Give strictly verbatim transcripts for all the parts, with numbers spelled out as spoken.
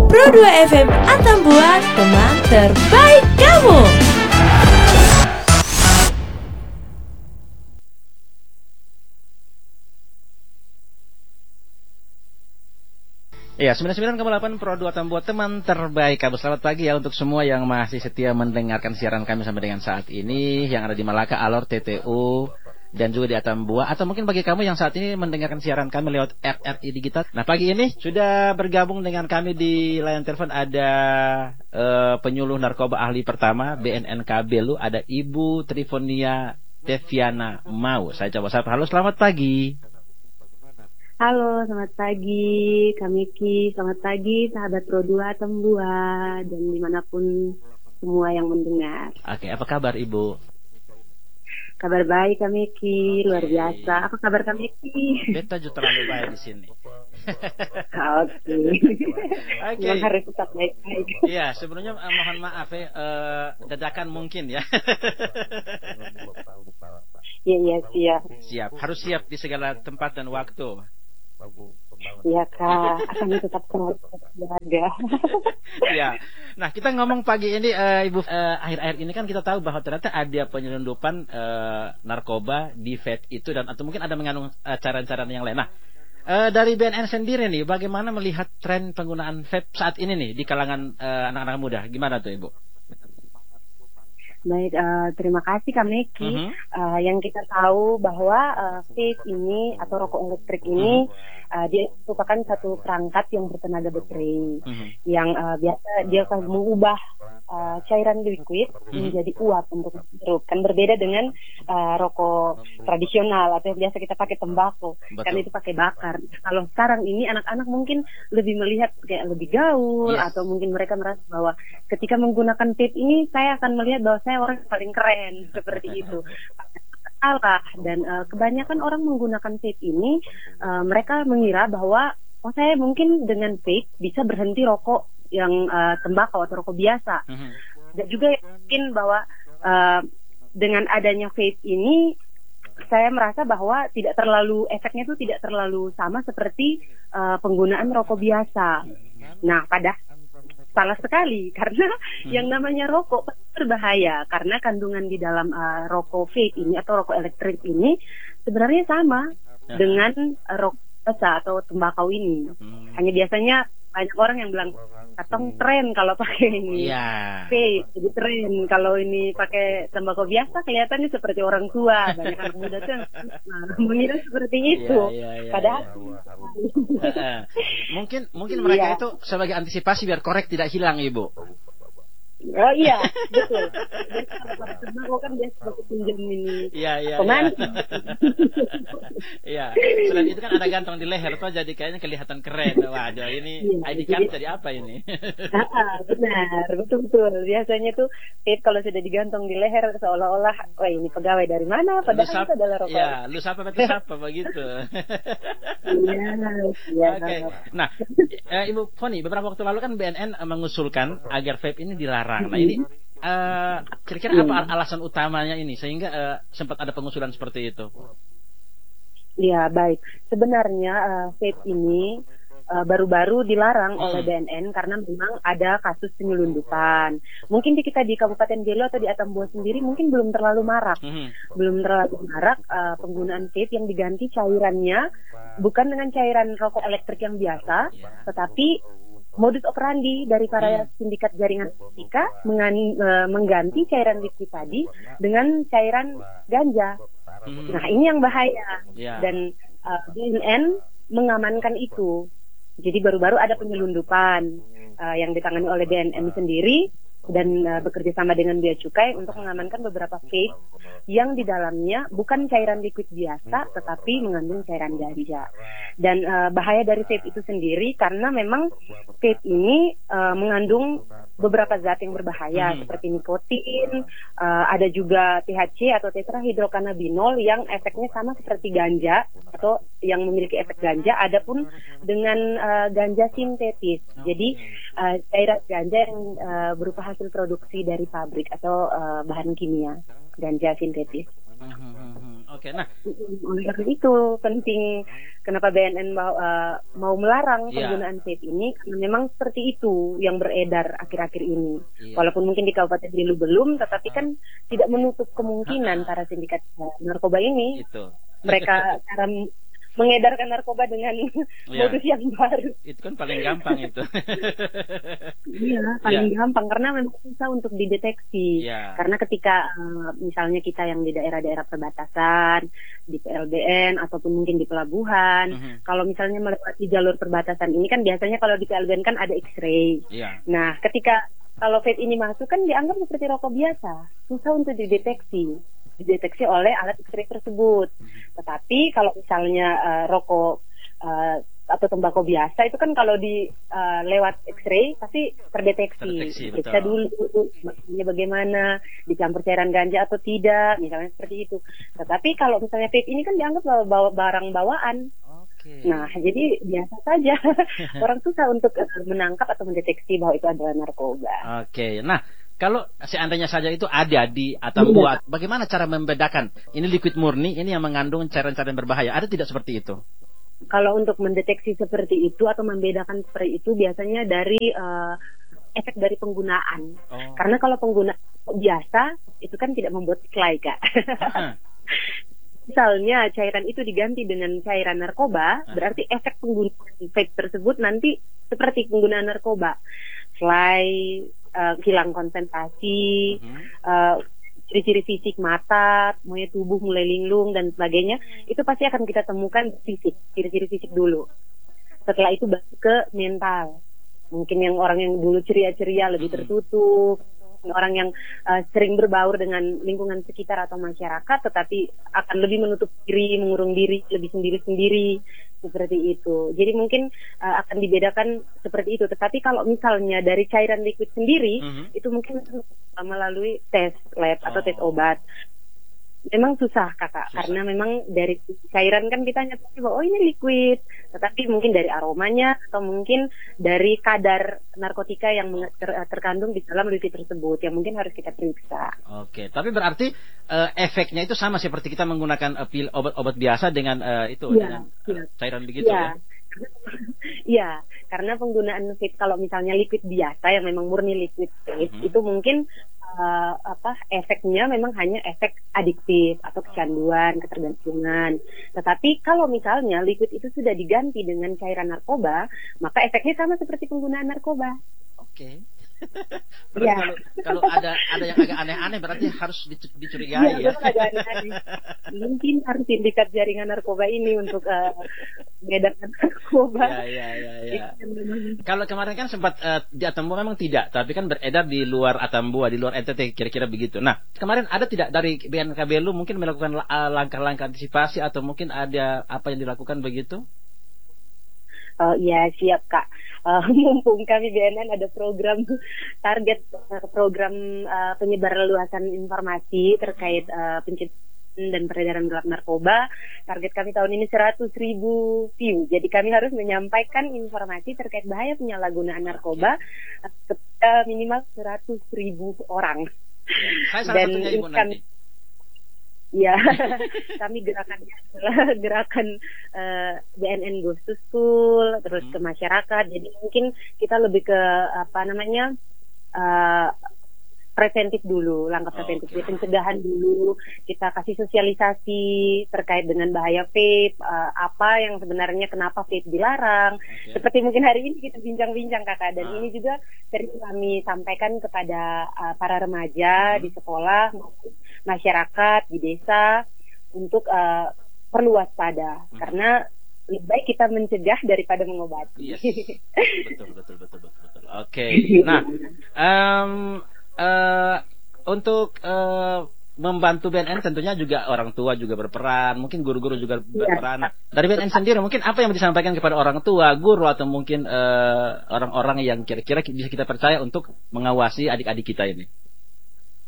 Pro dua F M Atambua, teman terbaik kamu. Iya, sembilan puluh sembilan koma delapan Pro dua Atambua, teman terbaik kamu. Selamat pagi ya untuk semua yang masih setia mendengarkan siaran kami sampai dengan saat ini, yang ada di Malaka, Alor, T T U, dan juga di Atambua, atau mungkin bagi kamu yang saat ini mendengarkan siaran kami lewat R R I Digital. Nah, pagi ini sudah bergabung dengan kami di layar telepon ada uh, penyuluh narkoba ahli pertama B N N K Belu, ada Ibu Trifonia Deviana Mau. Saya coba sapa. Halo, selamat pagi. Halo, selamat pagi Kak Miki, selamat pagi sahabat Pro dua Atambua, dan dimanapun semua yang mendengar. Oke, apa kabar Ibu? Kabar baik Kak Miki, luar biasa. Apa kabar Kak Miki? Beta juga terlalu baik di sini. Oke. Oke. Memang harus tetap baik-baik. Iya, sebelumnya uh, mohon maaf ya, uh, dadakan mungkin ya. Iya, iya, siap. Siap, harus siap di segala tempat dan waktu. Iya Kak, akan tetap berjaga. Ya, nah kita ngomong pagi ini uh, Ibu, uh, akhir-akhir ini kan kita tahu bahwa ternyata ada penyelundupan uh, narkoba di vape itu, dan atau mungkin ada mengandung uh, cara-cara yang lain. Nah, uh, dari B N N sendiri nih, bagaimana melihat tren penggunaan vape saat ini nih di kalangan uh, anak-anak muda? Gimana tuh Ibu? Baik, uh, terima kasih Kak Meki. Uh-huh. uh, Yang kita tahu bahwa uh, vape ini atau rokok elektrik ini uh-huh. uh, dia merupakan satu perangkat yang bertenaga baterai, uh-huh. yang uh, biasa dia akan mengubah uh, cairan liquid uh-huh. menjadi uap untuk menghirup. Kan berbeda dengan uh, rokok tradisional atau yang biasa kita pakai tembakau. Betul. Karena itu pakai bakar. Kalau sekarang ini anak-anak mungkin lebih melihat kayak lebih gaul, yes. atau mungkin mereka merasa bahwa ketika menggunakan vape ini saya akan melihat bahwa saya orang yang paling keren, seperti itu. Salah, dan uh, kebanyakan orang menggunakan vape ini uh, mereka mengira bahwa oh saya mungkin dengan vape bisa berhenti rokok yang uh, tembakau atau rokok biasa. Uh-huh. Dan juga yakin bahwa uh, dengan adanya vape ini saya merasa bahwa tidak terlalu efeknya itu tidak terlalu sama seperti uh, penggunaan rokok biasa. Nah, pada salah sekali, karena hmm. yang namanya rokok berbahaya, karena kandungan di dalam uh, rokok vape ini atau rokok elektrik ini sebenarnya sama ya. dengan uh, rokok biasa atau tembakau ini. Hmm. Hanya biasanya banyak orang yang bilang katong tren kalau pakai ini yeah. vape, jadi tren. Kalau ini pakai tembakau biasa kelihatannya seperti orang tua. Banyak anak muda tuh nah, mengira seperti itu. Yeah, yeah, yeah, Padahal yeah. mungkin mungkin mereka yeah. itu sebagai antisipasi biar korek tidak hilang, Ibu. Oh iya, betul. Tembakau kan biasa pakai pinjam ini. Iya, iya. Teman. Iya. Selain itu kan ada gantung di leher tuh, jadi kayaknya kelihatan keren. Waduh, ini ya, I D card jadi apa ini? Ah, benar, betul betul. Biasanya tuh vape kalau sudah digantung di leher seolah-olah, wah ini pegawai dari mana? Padahal itu adalah rokok. Iya, lu siapa betul siapa begitu. Iya, iya. Oke. Nah, eh, Ibu Foni, beberapa waktu lalu kan B N N mengusulkan agar vape ini dilarang. Nah ini uh, kira-kira apa alasan utamanya ini sehingga uh, sempat ada pengusulan seperti itu? Ya baik, sebenarnya uh, vape ini uh, baru-baru dilarang hmm. oleh B N N karena memang ada kasus penyelundupan. Mungkin di kita di Kabupaten Belu atau di Atambua sendiri mungkin belum terlalu marak, hmm. belum terlalu marak uh, penggunaan vape yang diganti cairannya bukan dengan cairan rokok elektrik yang biasa, tetapi modus operandi dari para hmm. sindikat jaringan narkotika mengani, uh, mengganti cairan liquid tadi dengan cairan ganja. Hmm. Nah ini yang bahaya yeah. dan uh, B N N mengamankan itu. Jadi baru-baru ada penyelundupan uh, yang ditangani oleh B N N sendiri dan uh, bekerja sama dengan Bea Cukai untuk mengamankan beberapa vape yang di dalamnya bukan cairan liquid biasa tetapi mengandung cairan ganja. Dan uh, bahaya dari vape itu sendiri karena memang vape ini uh, mengandung beberapa zat yang berbahaya hmm. seperti nikotin, uh, ada juga T H C atau tetrahidrokannabinol yang efeknya sama seperti ganja atau yang memiliki efek ganja, adapun dengan uh, ganja sintetis. Jadi uh, cairan ganja yang uh, berupa hasil produksi dari pabrik atau uh, bahan kimia, ganja sintetis. Hmm, hmm, hmm. Oke, nah oleh karena itu penting kenapa B N N mau, uh, mau melarang yeah. penggunaan vape ini karena memang seperti itu yang beredar akhir-akhir ini. Yeah. Walaupun mungkin di Kabupaten Belu belum, tetapi kan tidak menutup kemungkinan para sindikat narkoba ini itu. mereka cara mengedarkan narkoba dengan ya. modus yang baru. Itu kan paling gampang itu. Iya, paling ya. gampang karena memang susah untuk dideteksi. Ya. Karena ketika uh, misalnya kita yang di daerah-daerah perbatasan, di P L B N ataupun mungkin di pelabuhan, uh-huh. kalau misalnya melewati jalur perbatasan ini kan biasanya kalau di P L B N kan ada X-ray. Ya. Nah, ketika kalau vape ini masuk kan dianggap seperti rokok biasa, susah untuk dideteksi. dideteksi oleh alat X-ray tersebut. Tetapi kalau misalnya uh, rokok uh, atau tembakau biasa itu kan kalau di uh, lewat X-ray pasti terdeteksi. Periksa dulu maksudnya bagaimana, dicampur cairan ganja atau tidak, misalnya seperti itu. Tetapi kalau misalnya vape ini kan dianggap bawa barang bawaan. Okay. Nah, jadi biasa saja orang susah untuk menangkap atau mendeteksi bahwa itu adalah narkoba. Oke, okay. Nah kalau seandainya saja itu ada di Atambua, bagaimana cara membedakan ini liquid murni, ini yang mengandung cairan-cairan berbahaya? Ada tidak seperti itu? Kalau untuk mendeteksi seperti itu atau membedakan seperti itu biasanya dari uh, efek dari penggunaan. Oh. Karena kalau penggunaan biasa itu kan tidak membuat siklai, Kak. Uh-huh. Misalnya cairan itu diganti dengan cairan narkoba, uh-huh. berarti efek penggunaan vape tersebut nanti seperti penggunaan narkoba. Fly, uh, hilang konsentrasi, uh-huh. uh, ciri-ciri fisik mata, mulai tubuh mulai linglung dan sebagainya, itu pasti akan kita temukan fisik, ciri-ciri fisik dulu. Setelah itu baru ke mental. Mungkin yang orang yang dulu ceria-ceria lebih tertutup, orang yang uh, sering berbaur dengan lingkungan sekitar atau masyarakat, tetapi akan lebih menutup diri, mengurung diri, lebih sendiri-sendiri. Seperti itu. Jadi mungkin uh, akan dibedakan seperti itu. Tetapi kalau misalnya dari cairan liquid sendiri, uh-huh. itu mungkin melalui tes lab atau oh. tes obat. Memang susah, Kakak, susah. Karena memang dari cairan kan kita nyatakan bahwa oh ini liquid, tetapi mungkin dari aromanya atau mungkin dari kadar narkotika yang ter terkandung di dalam liquid tersebut yang mungkin harus kita periksa. Oke, tapi berarti uh, efeknya itu sama seperti kita menggunakan uh, pil obat-obat biasa dengan uh, itu ya, dengan uh, ya. cairan begitu ya. ya? Iya, karena penggunaan vape kalau misalnya liquid biasa yang memang murni liquid vape hmm. itu mungkin uh, apa efeknya memang hanya efek adiktif atau kecanduan, ketergantungan. Tetapi kalau misalnya liquid itu sudah diganti dengan cairan narkoba, maka efeknya sama seperti penggunaan narkoba. Oke. Berarti ya. kalau, kalau ada ada yang agak aneh-aneh berarti harus dicurigai ya. ya. Aneh-aneh. Mungkin harus sindikat jaringan narkoba ini untuk uh, bedakan narkoba. Ya, ya, ya, ya. Kalau kemarin kan sempat uh, di Atambua memang tidak, tapi kan beredar di luar Atambua, di luar N T T kira-kira begitu. Nah, kemarin ada tidak dari B N K B Belu mungkin melakukan langkah-langkah antisipasi atau mungkin ada apa yang dilakukan begitu? Uh, ya siap, Kak. Uh, mumpung kami B N N ada program target uh, program uh, penyebaran luasan informasi terkait uh, pencegahan dan peredaran gelap narkoba. Target kami tahun ini seratus ribu view. Jadi kami harus menyampaikan informasi terkait bahaya penyalahgunaan narkoba kepada minimal seratus ribu orang. Ya, saya salah dan satunya Ibu nanti. Ya, kami gerakannya adalah gerakan uh, B N N Goes to School, terus hmm. ke masyarakat. Jadi mungkin kita lebih ke apa namanya uh, preventif dulu, langkah preventif, oh, okay. pencegahan dulu. Kita kasih sosialisasi terkait dengan bahaya vape, uh, apa yang sebenarnya kenapa vape dilarang. Okay. Seperti mungkin hari ini kita bincang-bincang, Kakak, dan ah. ini juga sering kami sampaikan kepada uh, para remaja hmm. di sekolah, masyarakat di desa untuk uh, perlu waspada hmm. karena lebih baik kita mencegah daripada mengobati. Yes. betul, betul, betul, betul, betul. Oke. Okay. Nah, um, uh, untuk uh, membantu B N N tentunya juga orang tua juga berperan, mungkin guru-guru juga berperan. Nah, dari B N N sendiri mungkin apa yang disampaikan kepada orang tua, guru atau mungkin orang-orang uh, yang kira-kira bisa kita percaya untuk mengawasi adik-adik kita ini?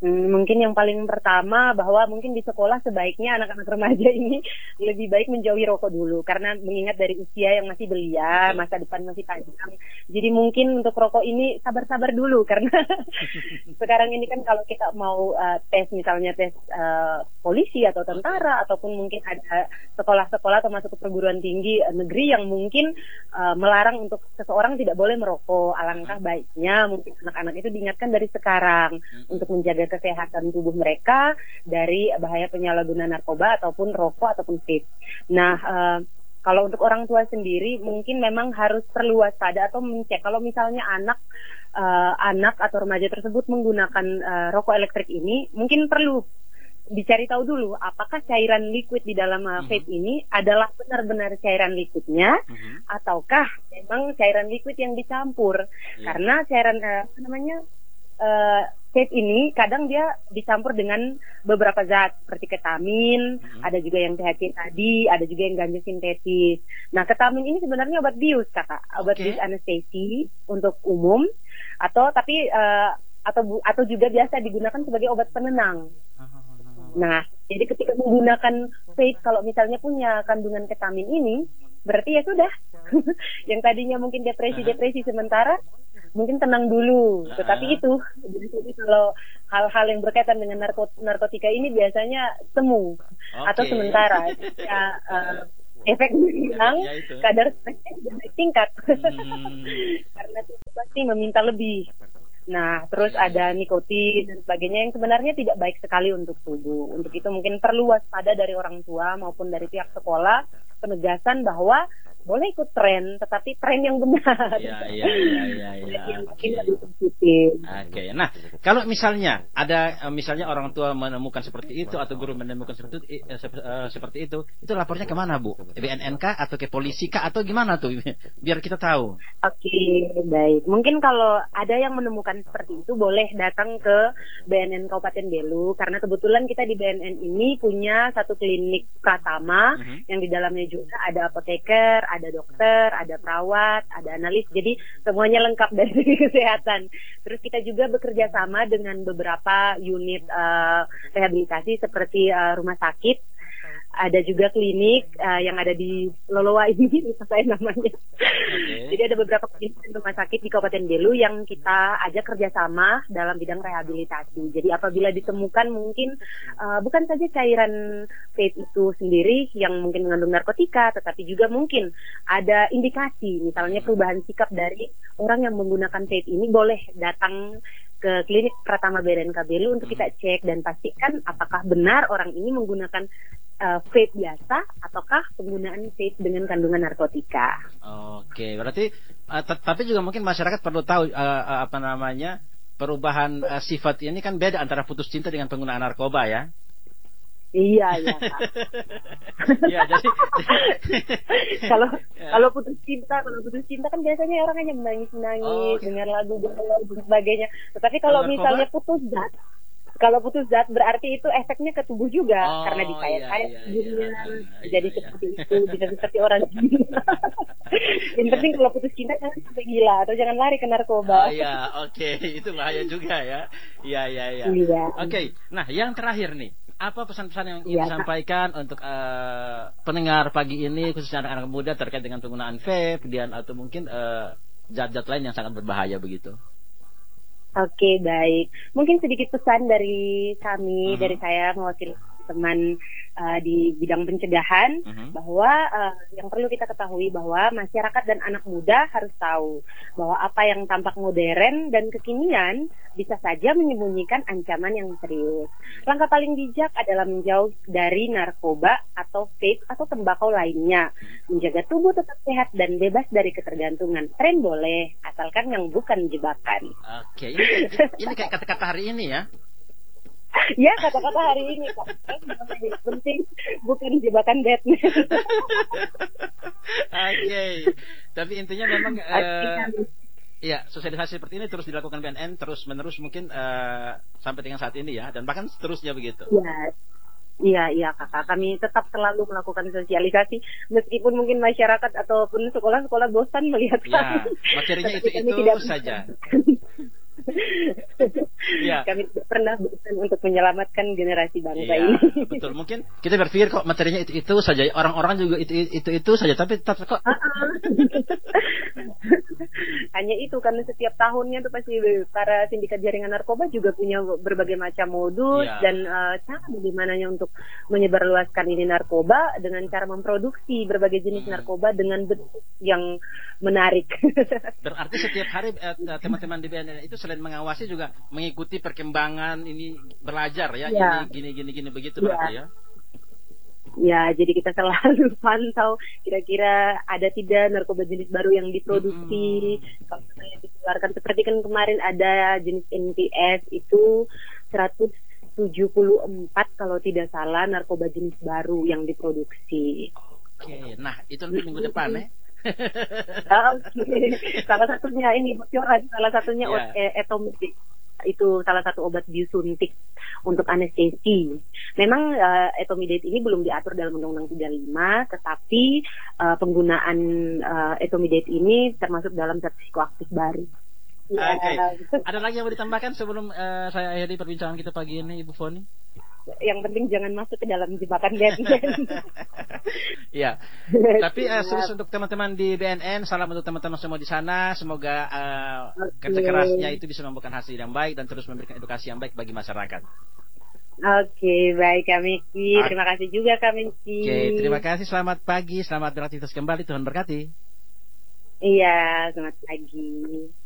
Hmm, mungkin yang paling pertama bahwa mungkin di sekolah sebaiknya anak-anak remaja ini lebih baik menjauhi rokok dulu karena mengingat dari usia yang masih belia, masa depan masih panjang. Jadi mungkin untuk rokok ini sabar-sabar dulu karena sekarang ini kan kalau kita mau uh, tes misalnya tes uh, polisi atau tentara ataupun mungkin ada sekolah-sekolah atau masuk ke perguruan tinggi uh, negeri yang mungkin uh, melarang untuk seseorang tidak boleh merokok. Alangkah baiknya mungkin anak-anak itu diingatkan dari sekarang untuk menjaga kesehatan tubuh mereka dari bahaya penyalahgunaan narkoba ataupun rokok ataupun vape. Nah, uh, kalau untuk orang tua sendiri mungkin memang harus perlu waspada atau mencek kalau misalnya anak uh, anak atau remaja tersebut menggunakan uh, rokok elektrik ini, mungkin perlu dicari tahu dulu apakah cairan liquid di dalam uh, vape uh-huh. ini adalah benar-benar cairan liquidnya uh-huh. ataukah memang cairan liquid yang dicampur. Yeah. Karena cairan uh, apa namanya uh, vape ini kadang dia dicampur dengan beberapa zat seperti ketamin, hmm. ada juga yang T H C tadi, ada juga yang ganja sintetis. Nah, ketamin ini sebenarnya obat bius, Kakak, obat okay. bius anestesi untuk umum atau tapi uh, atau atau juga biasa digunakan sebagai obat penenang. Nah, jadi ketika menggunakan vape kalau misalnya punya kandungan ketamin ini, berarti ya sudah. Yang tadinya mungkin depresi-depresi sementara mungkin tenang dulu, uh-huh. tetapi itu jadi kalau hal-hal yang berkaitan dengan narko- narkotika ini biasanya semu okay. atau sementara ya, uh, efek hilang, ya, ya kadar stresnya naik tingkat hmm. karena itu pasti meminta lebih. Nah, terus ada nikotin dan sebagainya yang sebenarnya tidak baik sekali untuk tubuh. Untuk itu mungkin perlu waspada dari orang tua maupun dari pihak sekolah, penegasan bahwa boleh ikut tren, tetapi tren yang benar. Iya, iya, iya, iya. Yang mungkin lebih positif. Oke, nah kalau misalnya ada misalnya orang tua menemukan seperti itu atau guru menemukan seperti itu, eh, seperti itu, itu lapornya kemana, Bu? B N N kah atau ke polisi kah atau gimana tuh? Biar kita tahu. Oke, baik. Mungkin kalau ada yang menemukan seperti itu, boleh datang ke B N N Kabupaten Belu karena kebetulan kita di B N N ini punya satu klinik pratama uh-huh. yang di dalamnya juga ada apoteker, ada dokter, ada perawat, ada analis, jadi semuanya lengkap dari segi kesehatan. Terus kita juga bekerja sama dengan beberapa unit uh, rehabilitasi seperti uh, rumah sakit, ada juga klinik uh, yang ada di Lolowa ini, lupa saya namanya. Okay. Jadi ada beberapa klinik dan rumah sakit di Kabupaten Belu yang kita ajak kerjasama dalam bidang rehabilitasi. Jadi apabila ditemukan mungkin uh, bukan saja cairan vape itu sendiri yang mungkin mengandung narkotika, tetapi juga mungkin ada indikasi, misalnya perubahan sikap dari orang yang menggunakan vape ini, boleh datang ke klinik Pratama B N N K Belu untuk kita cek dan pastikan apakah benar orang ini menggunakan uh, vape biasa ataukah penggunaan vape dengan kandungan narkotika. Oke, berarti uh, tapi juga mungkin masyarakat perlu tahu uh, uh, apa namanya perubahan uh, sifat ini kan beda antara putus cinta dengan penggunaan narkoba ya. Iya, iya, Kak. Ya, jadi kalau ya. kalau putus cinta, kalau putus cinta kan biasanya orang hanya menangis-menangis, oh, okay. dengar lagu galau dan sebagainya. Tetapi kalau Narkoba? misalnya putus zat, kalau putus zat berarti itu efeknya ke tubuh juga oh, karena dikait-kait iya, iya, dunia, iya, jadi iya, seperti iya. itu, bisa seperti orang gila. Yang penting kalau putus cinta jangan sampai gila atau jangan lari ke narkoba. Oh iya, oke, okay. Itu bahaya juga ya. Iya, iya, iya. Iya. Oke, okay. Nah yang terakhir nih. Apa pesan-pesan yang ingin ya, disampaikan untuk uh, pendengar pagi ini khususnya anak-anak muda terkait dengan penggunaan vape dan atau mungkin uh, zat-zat lain yang sangat berbahaya begitu? Oke, baik. Mungkin sedikit pesan dari kami, uh-huh. dari saya mewakili teman uh, di bidang pencegahan uh-huh. bahwa uh, yang perlu kita ketahui bahwa masyarakat dan anak muda harus tahu bahwa apa yang tampak modern dan kekinian bisa saja menyembunyikan ancaman yang serius. Langkah paling bijak adalah menjauh dari narkoba atau vape atau tembakau lainnya, menjaga tubuh tetap sehat dan bebas dari ketergantungan. Tren boleh, asalkan yang bukan jebakan. Oke, ini, ini kayak kata-kata hari ini ya. Ya, kata-kata hari ini Kak. Yang penting bukan jebakan Batman. Oke, okay. Tapi intinya memang uh, ya sosialisasi seperti ini terus dilakukan B N N terus menerus mungkin uh, sampai dengan saat ini ya, dan bahkan seterusnya begitu. Ya. Iya, iya Kakak. Kami tetap selalu melakukan sosialisasi meskipun mungkin masyarakat ataupun sekolah-sekolah bosan melihat ya, materinya itu itu saja. Ya. Kami pernah berusaha untuk menyelamatkan generasi bangsa Iya, ini. betul. Mungkin kita berpikir kok materinya itu itu saja, orang-orang juga itu itu itu saja, tapi tetap kok. Hanya itu, karena setiap tahunnya tuh pasti para sindikat jaringan narkoba juga punya berbagai macam modus Iya. dan uh, cara bagaimananya untuk menyebarluaskan ini narkoba dengan cara memproduksi berbagai jenis Hmm. narkoba dengan bentuk yang menarik. Berarti setiap hari eh, teman-teman di B N N itu selain mengawasi juga mengikuti perkembangan ini, belajar ya, Iya. ini gini gini gini begitu Iya. berarti ya. Ya, jadi kita selalu pantau kira-kira ada tidak narkoba jenis baru yang diproduksi, kalau yang dikeluarkan. Seperti kan kemarin ada jenis N P S itu seratus tujuh puluh empat kalau tidak salah, narkoba jenis baru yang diproduksi. Oke, nah itu nanti minggu depan ya. Ah, oke. Salah satunya ini bocoran, salah satunya Iya. ot- eh, etomidate. Itu salah satu obat bius suntik untuk anestesi. Memang uh, etomidate ini belum diatur dalam Undang-Undang tiga puluh lima, tetapi uh, penggunaan uh, etomidate ini termasuk dalam zat psikoaktif baru. Ya, Oke. Ada lagi yang mau ditambahkan sebelum eh, saya akhiri perbincangan kita pagi ini, Ibu Foni? Yang penting jangan masuk ke dalam jebakan Batman. Iya. Tapi uh, serius untuk teman-teman di B N N, salam untuk teman-teman semua di sana. Semoga uh, kerja kerasnya itu bisa membuahkan hasil yang baik dan terus memberikan edukasi yang baik bagi masyarakat. Oke, baik Kak Miki. Ah. Terima kasih juga Kak Miki. Oke, terima kasih. Selamat pagi, selamat beraktivitas kembali. Tuhan berkati. Iya, selamat pagi.